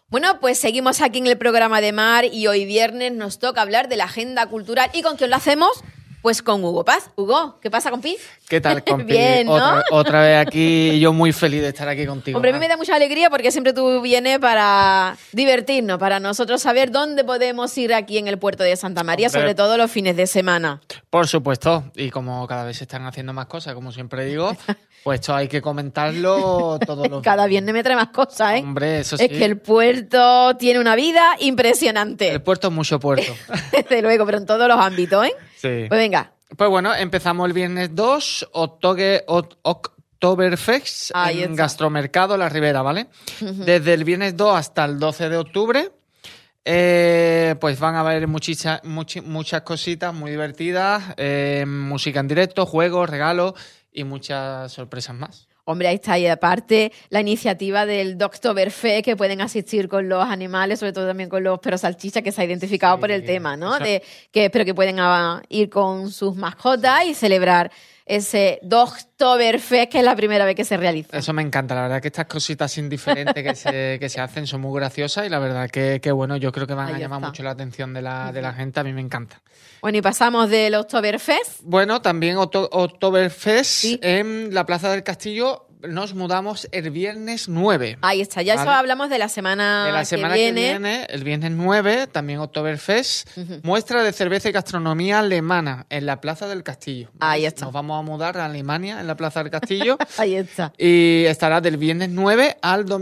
Bueno, pues seguimos aquí en el programa de Mar y hoy viernes nos toca hablar de la agenda cultural. ¿Y con quién lo hacemos? Pues con Hugo Paz. Hugo, ¿qué pasa, compi? ¿Qué tal, compi? Bien, ¿no? Otra vez aquí, yo muy feliz de estar aquí contigo. Hombre, a mí me da mucha alegría porque siempre tú vienes para divertirnos, para nosotros saber dónde podemos ir aquí en el puerto de Santa María, Hombre, sobre todo los fines de semana. Por supuesto, y como cada vez se están haciendo más cosas, como siempre digo, pues esto hay que comentarlo todos los Cada viernes me trae más cosas, ¿eh? Hombre, eso sí. Es que el puerto tiene una vida impresionante. El puerto es mucho puerto. Desde luego, pero en todos los ámbitos, ¿eh? Sí. Pues venga. Pues bueno, empezamos el viernes 2, Oktoberfest Ahí en está. Gastromercado La Ribera, ¿vale? Desde el viernes 2 hasta el 12 de octubre, pues van a haber muchas cositas muy divertidas, música en directo, juegos, regalos y muchas sorpresas más. Hombre, ahí está. Y aparte, la iniciativa del Oktoberfest, que pueden asistir con los animales, sobre todo también con los perros salchichas, que se ha identificado Sí, por el tema, ¿no? eso. Pero que pueden ir con sus mascotas y celebrar ese Oktoberfest, que es la primera vez que se realiza. Eso me encanta, la verdad que estas cositas así diferentes que se hacen son muy graciosas y la verdad que bueno, yo creo que van Ahí a llamar está. mucho la atención de la gente, a mí me encanta. Bueno, y pasamos del Oktoberfest. Bueno, también Oktoberfest Sí. en la Plaza del Castillo. Nos mudamos el viernes 9. Ahí está. Ya eso Vale. hablamos de la semana, De la semana que viene, el viernes 9, también Oktoberfest, muestra de cerveza y gastronomía alemana en la Plaza del Castillo. Ahí está. Nos vamos a mudar a Alemania en la Plaza del Castillo Ahí está. y estará del viernes 9 al domingo